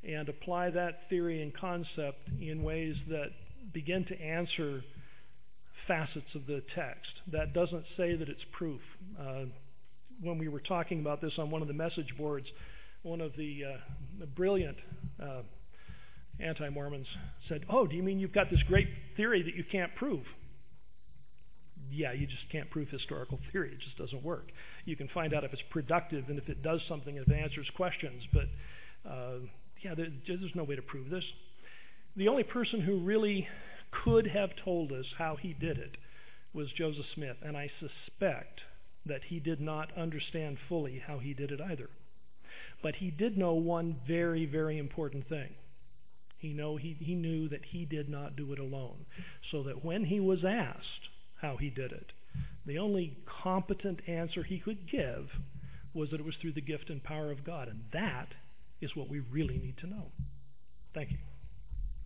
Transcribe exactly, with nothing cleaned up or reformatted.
and apply that theory and concept in ways that begin to answer facets of the text. That doesn't say that it's proof. Uh, when we were talking about this on one of the message boards, one of the, uh, the brilliant uh, anti-Mormons said, "Oh, do you mean you've got this great theory that you can't prove?" Yeah, you just can't prove historical theory. It just doesn't work. You can find out if it's productive and if it does something, if it answers questions, but uh, yeah, there, there's no way to prove this. The only person who really could have told us how he did it was Joseph Smith, and I suspect that he did not understand fully how he did it either. But he did know one very, very important thing. He, know, he, he knew that he did not do it alone, so that when he was asked how he did it, the only competent answer he could give was that it was through the gift and power of God, and that is what we really need to know. Thank you.